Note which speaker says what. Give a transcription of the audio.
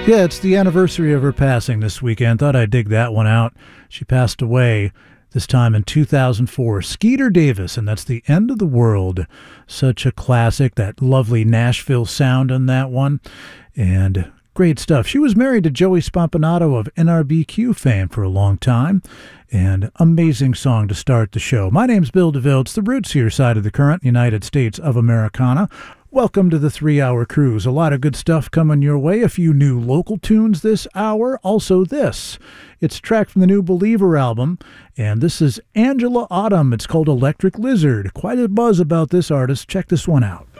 Speaker 1: Yeah, it's the anniversary of her passing this weekend. Thought I'd dig that one out. She passed away this time in 2004. Skeeter Davis, and that's The End of the World. Such a classic, that lovely Nashville sound on that one. And great stuff. She was married to Joey Spampanato of NRBQ fame for a long time. And amazing song to start the show. My name's Bill DeVille. It's the Roots here, side of the current, United States of Americana. Welcome to the 3-hour cruise. A lot of good stuff coming your way. A few new local tunes this hour. Also this. It's a track from the new Believer album, and this is Angela Autumn. It's called Electric Lizard. Quite a buzz about this artist. Check this one out.